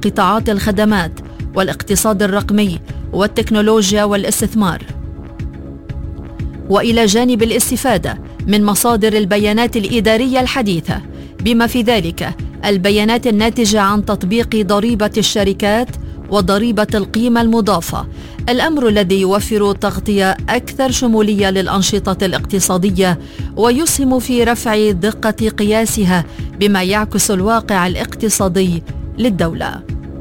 قطاعات الخدمات والاقتصاد الرقمي والتكنولوجيا والاستثمار، وإلى جانب الاستفادة من مصادر البيانات الإدارية الحديثة بما في ذلك البيانات الناتجة عن تطبيق ضريبة الشركات وضريبة القيمة المضافة، الأمر الذي يوفر تغطية أكثر شمولية للأنشطة الاقتصادية ويسهم في رفع دقة قياسها بما يعكس الواقع الاقتصادي للدولة.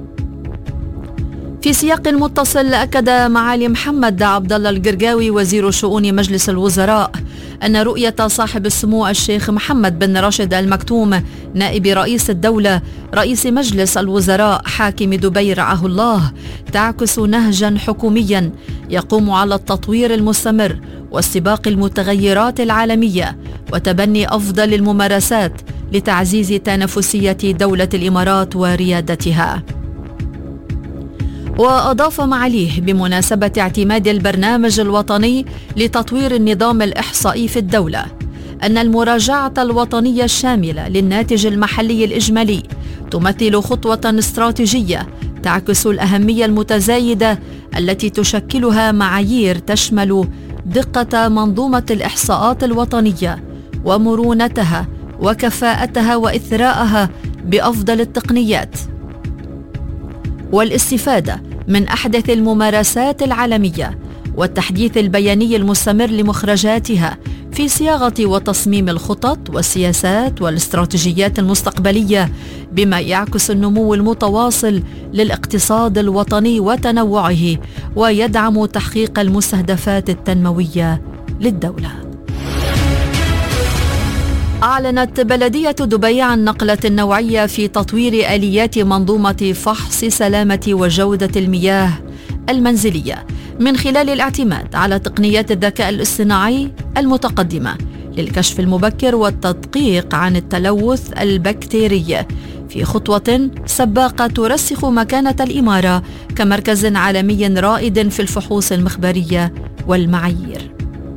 في سياق متصل، أكد معالي محمد عبد الله القرقاوي وزير شؤون مجلس الوزراء أن رؤية صاحب السمو الشيخ محمد بن راشد المكتوم نائب رئيس الدولة رئيس مجلس الوزراء حاكم دبي رعاه الله تعكس نهجا حكوميا يقوم على التطوير المستمر واستباق المتغيرات العالمية وتبني أفضل الممارسات لتعزيز تنافسية دولة الإمارات وريادتها. وأضاف معاليه بمناسبة اعتماد البرنامج الوطني لتطوير النظام الإحصائي في الدولة أن المراجعة الوطنية الشاملة للناتج المحلي الإجمالي تمثل خطوة استراتيجية تعكس الأهمية المتزايدة التي تشكلها معايير تشمل دقة منظومة الإحصاءات الوطنية ومرونتها وكفاءتها وإثراءها بأفضل التقنيات، والاستفادة من أحدث الممارسات العالمية والتحديث البياني المستمر لمخرجاتها في صياغة وتصميم الخطط والسياسات والاستراتيجيات المستقبلية بما يعكس النمو المتواصل للاقتصاد الوطني وتنوعه ويدعم تحقيق المستهدفات التنموية للدولة. أعلنت بلدية دبي عن نقلة نوعية في تطوير آليات منظومة فحص سلامة وجودة المياه المنزلية من خلال الاعتماد على تقنيات الذكاء الاصطناعي المتقدمة للكشف المبكر والتدقيق عن التلوث البكتيري في خطوة سباقة ترسخ مكانة الإمارة كمركز عالمي رائد في الفحوص المخبرية والمعايير.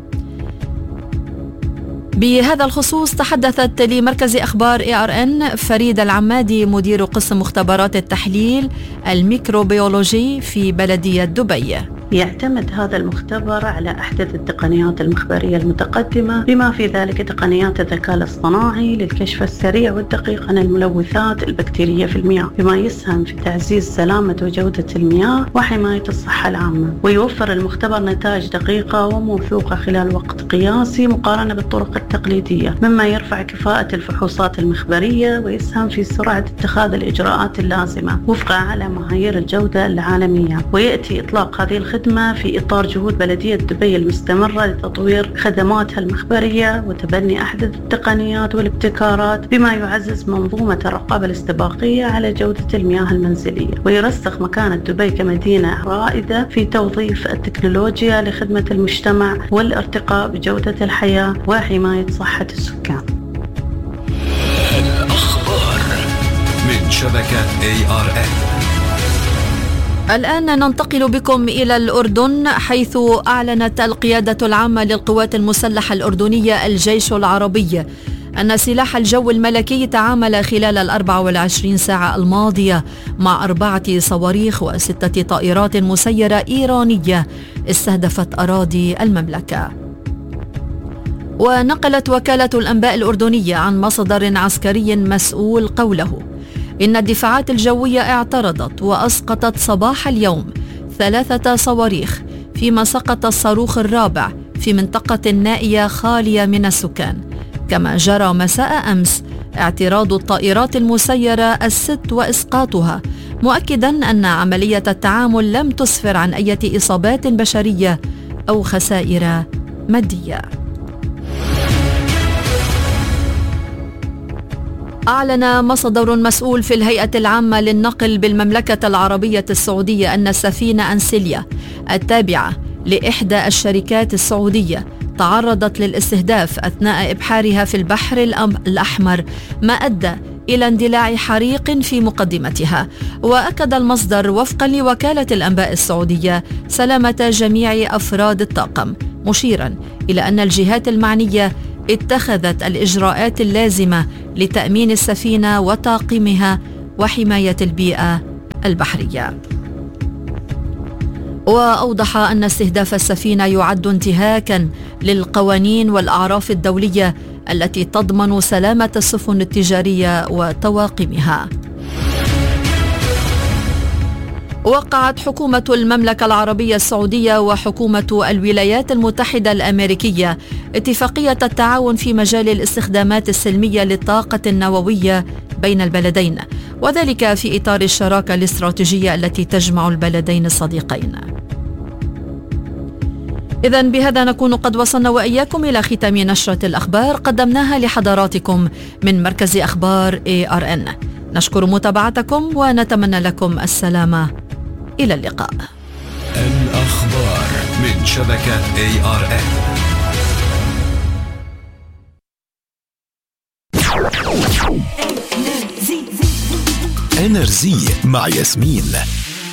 بهذا الخصوص تحدثت لمركز أخبار ARN فريدة العمادي مدير قسم مختبرات التحليل الميكروبيولوجي في بلدية دبي. يعتمد هذا المختبر على أحدث التقنيات المخبرية المتقدمة بما في ذلك تقنيات الذكاء الاصطناعي للكشف السريع والدقيق عن الملوثات البكتيرية في المياه بما يسهم في تعزيز سلامة وجودة المياه وحماية الصحة العامة، ويوفر المختبر نتائج دقيقة وموثوقة خلال وقت قياسي مقارنة بالطرق التقليدية، مما يرفع كفاءة الفحوصات المخبرية ويسهم في سرعة اتخاذ الإجراءات اللازمة وفقا على معايير الجودة العالمية. ويأتي إطلاق هذه الخدمة في إطار جهود بلدية دبي المستمرة لتطوير خدماتها المخبرية وتبني أحدث التقنيات والابتكارات بما يعزز منظومة الرقابة الاستباقية على جودة المياه المنزلية، ويرسخ مكانة دبي كمدينة رائدة في توظيف التكنولوجيا لخدمة المجتمع والارتقاء بجودة الحياة وحماية صحة السكان. الأخبار من شبكة ARN. الآن ننتقل بكم إلى الأردن، حيث أعلنت القيادة العامة للقوات المسلحة الأردنية الجيش العربي أن سلاح الجو الملكي تعامل خلال 24 ساعة الماضية مع 4 صواريخ و6 طائرات مسيرة إيرانية استهدفت أراضي المملكة. ونقلت وكالة الأنباء الأردنية عن مصدر عسكري مسؤول قوله إن الدفاعات الجوية اعترضت وأسقطت صباح اليوم 3 صواريخ، فيما سقط الصاروخ الرابع في منطقة نائية خالية من السكان. كما جرى مساء أمس اعتراض الطائرات المسيرة ال6 وإسقاطها، مؤكدا أن عملية التعامل لم تسفر عن أي إصابات بشرية أو خسائر مادية. أعلن مصدر مسؤول في الهيئة العامة للنقل بالمملكة العربية السعودية أن السفينة أنسيليا التابعة لإحدى الشركات السعودية تعرضت للاستهداف أثناء إبحارها في البحر الأحمر، ما أدى إلى اندلاع حريق في مقدمتها. وأكد المصدر وفقا لوكالة الأنباء السعودية سلامة جميع أفراد الطاقم، مشيرا إلى أن الجهات المعنية اتخذت الإجراءات اللازمة لتأمين السفينة وطاقمها وحماية البيئة البحرية. وأوضح أن استهداف السفينة يعد انتهاكاً للقوانين والأعراف الدولية التي تضمن سلامة السفن التجارية وطواقمها. وقعت حكومة المملكة العربية السعودية وحكومة الولايات المتحدة الأمريكية اتفاقية التعاون في مجال الاستخدامات السلمية للطاقة النووية بين البلدين، وذلك في إطار الشراكة الاستراتيجية التي تجمع البلدين الصديقين. إذن بهذا نكون قد وصلنا وإياكم إلى ختام نشرة الأخبار قدمناها لحضراتكم من مركز أخبار ARN. نشكر متابعتكم ونتمنى لكم السلامة. إلى اللقاء. الأخبار من شبكة ARN. إنرزي مع ياسمين.